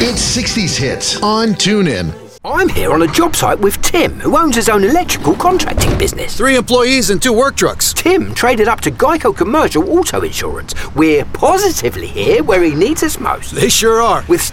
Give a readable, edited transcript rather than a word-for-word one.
It's 60s Hits on TuneIn. I'm here on a job site with Tim, who owns his own electrical contracting business. 3 employees and 2 work trucks. Tim traded up to Geico Commercial Auto Insurance. We're positively here where he needs us most. They sure are. With